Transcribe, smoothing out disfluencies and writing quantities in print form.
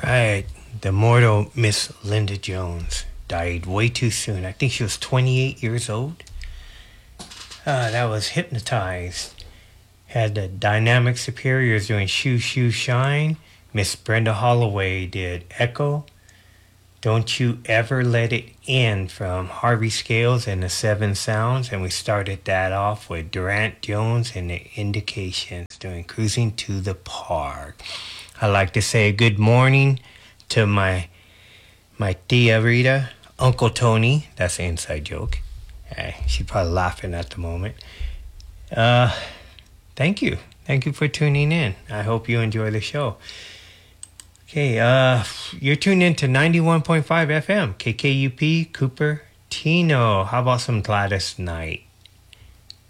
Right. The mortal Miss Linda Jones died way too soon. I think she was 28 years old. That was Hypnotized. Had the Dynamic Superiors doing Shoo Shoo Shine. Miss Brenda Holloway did Echo. Don't You Ever Let It In from Harvey Scales and the Seven Sounds. And we started that off with Durant Jones and the Indications doing Cruising to the Park. I like to say good morning to my tia Rita, Uncle Tony. That's an inside joke. She's probably laughing at the moment. Thank you. Thank you for tuning in. I hope you enjoy the show. Okay, you're tuned in to 91.5 FM, KKUP, Cupertino. How about some Gladys Knight?